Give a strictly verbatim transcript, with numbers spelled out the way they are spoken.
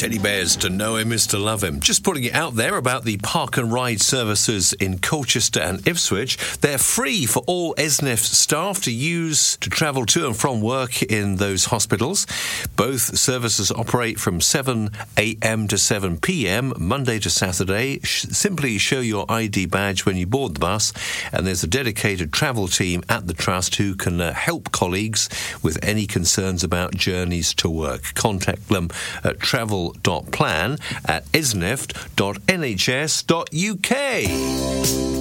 Teddy bears to know him is to love him. Just putting it out there about the park and ride services in Colchester and Ipswich. They're free for all E S N F staff to use to travel to and from work in those hospitals. Both services operate from seven a.m. to seven p.m. Monday to Saturday. Simply show your I D badge when you board the bus, and there's a dedicated travel team at the Trust who can uh, help colleagues with any concerns about journeys to work. Contact them at travel dot plan at esneft dot n h s dot u k.